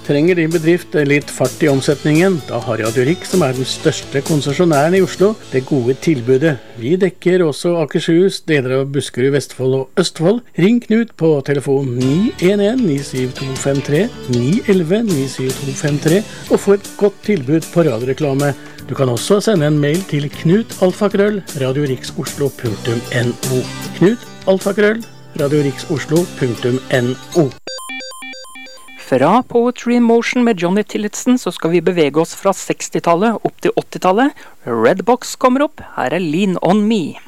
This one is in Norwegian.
Trenger din bedrift litt fart i omsetningen? Da har Radio Rik, som den største konsesjonæren i Oslo, det gode tilbudet. Vi dekker også Akershus, deler av Buskerud, Vestfold og Østfold. Ring Knut på telefon 911-97253, 911-97253, og få et godt tilbud på radioreklame. Du kan også sende en mail til knut@radioriksoslo.no. knut@radioriksoslo.no. Fra Poetry in Motion med Johnny Tillotson så skal vi bevege oss fra 60-tallet opp til 80-tallet. Redbox kommer opp. Her Lean on Me.